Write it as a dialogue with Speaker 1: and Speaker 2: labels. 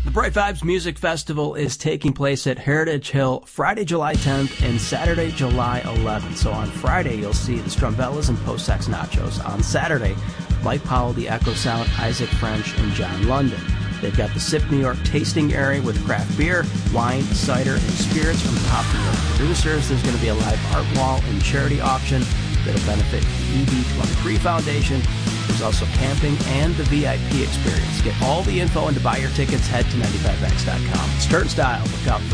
Speaker 1: The Bright Vibes Music Festival is taking place at Heritage Hill Friday, July 10th and Saturday, July 11th. So on Friday, you'll see the Strumbellas and Post-Sex Nachos. On Saturday, Mike Powell, the Echo Sound, Isaac French, and John London. They've got the Sip New York tasting area with craft beer, wine, cider, and spirits from top New York producers. There's going to be a live art wall and charity auction that'll benefit the EB23 Foundation. There's also camping and the VIP experience. Get all the info and to buy your tickets, head to 95x.com. It's Turnstile. Look out for